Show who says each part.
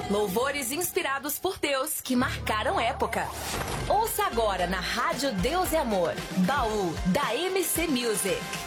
Speaker 1: Louvores inspirados por Deus que marcaram época. Ouça agora na Rádio Deus e Amor, Baú da MC Music.